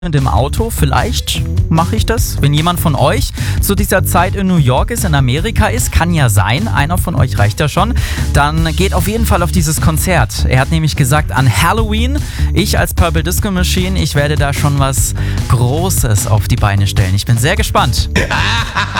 im Auto, vielleicht mache ich das. Wenn jemand von euch zu dieser Zeit in New York ist, in Amerika ist, kann ja sein, einer von euch reicht ja schon, dann geht auf jeden Fall auf dieses Konzert. Er hat nämlich gesagt, an Halloween, ich als Purple Disco Machine, ich werde da schon was Großes auf die Beine stellen. Ich bin sehr gespannt.